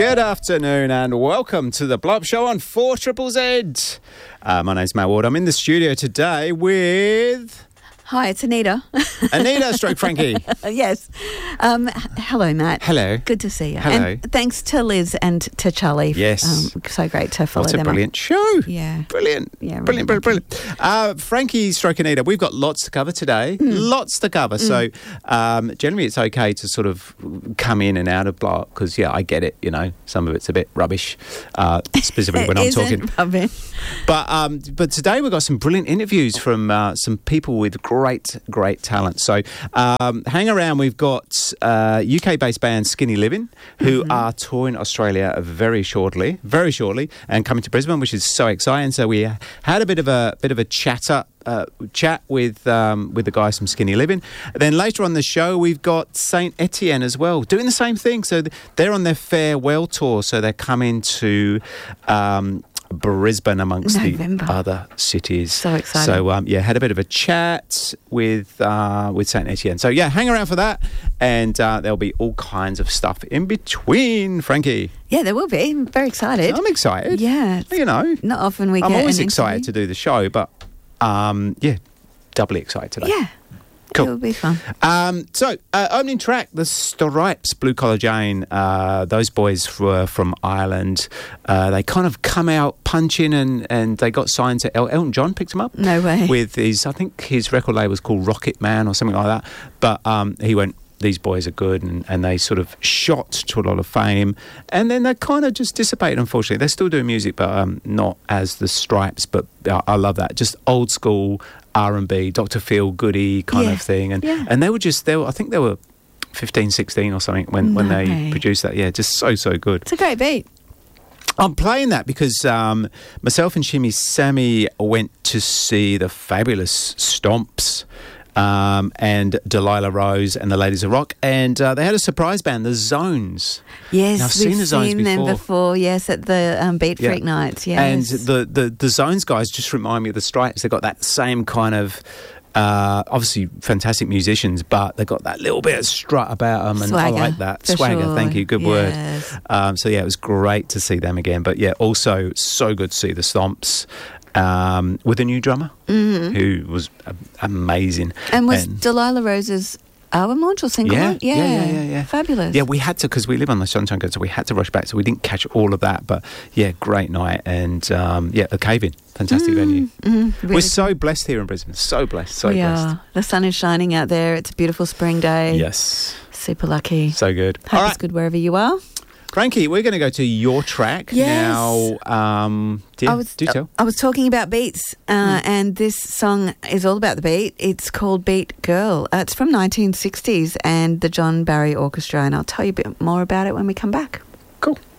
Good afternoon and welcome to the Blow Up Show on 4ZZZ. My name's Matt Ward. I'm in the studio today with... Hi, it's Anita. Anita stroke Frankie. Yes. Hello, Matt. Hello. Good to see you. Hello. And thanks to Liz and to Charlie. Yes. So great to follow What them. a brilliant show. Yeah. Brilliant. Yeah, really Brilliant. Frankie stroke Anita, we've got lots to cover today. Lots to cover. So generally it's okay to sort of come in and out of Blow Up because, I get it, some of it's a bit rubbish, specifically when I'm talking. Rubbish. But today we've got some brilliant interviews from some people with great talent. So hang around. We've got UK-based band Skinny Living, who are touring Australia very shortly, and coming to Brisbane, which is so exciting. So we had a bit of a chat with the guys from Skinny Living. Then later on the show, we've got Saint Etienne as well, doing the same thing. So they're on their farewell tour. So they're coming to Brisbane amongst November. the other cities. So exciting. So had a bit of a chat with Saint Etienne. So hang around for that, and there'll be all kinds of stuff in between. Frankie. Yeah, there will be. I'm very excited. I'm excited. Yeah. Not often we get I'm always an excited interview. to do the show, but doubly excited today. Yeah. Cool. It will be fun. So, opening track, The Stripes, Blue Collar Jane. Those boys were from Ireland. They kind of come out punching and they got signed to Elton John picked them up. No way. With I think his record label was called Rocket Man or something like that. But he went, these boys are good, and they sort of shot to a lot of fame. And then they kind of just dissipated, unfortunately. They're still doing music, but not as The Stripes. But I love that. Just old school R&B, Dr. Phil Goody kind of thing. And they were I think they were 15, 16 or something when they produced that. Yeah, just so good. It's a great beat. I'm playing that because myself and Shimmy Sammy went to see the fabulous Stomps and Delilah Rose and the Ladies of Rock, and they had a surprise band, the Zones. Yes, now, I've seen the Zones them before. Yes, at the Beat Freak nights. Yes, and the Zones guys just remind me of the Stripes. They've got that same kind of. Obviously fantastic musicians, but they've got that little bit of strut about them, and Swagger, I like that. Swagger, sure. thank you, good Yes. word. So it was great to see them again, but also so good to see the Stomps with a new drummer who was amazing. And was Delilah Rose's album launch or single launch? Yeah. Fabulous. Yeah, we had to, because we live on the Sunshine Coast, so we had to rush back, so we didn't catch all of that. But great night, and a cave-in, fantastic venue. Really We're so blessed here in Brisbane, so blessed. We are. The sun is shining out there. It's a beautiful spring day. Yes, super lucky. so good. Hope All right, it's good wherever you are. Frankie, we're going to go to your track Yes. now. Do tell. I was talking about beats, and this song is all about the beat. It's called Beat Girl. It's from 1960s and the John Barry Orchestra, and I'll tell you a bit more about it when we come back. Cool.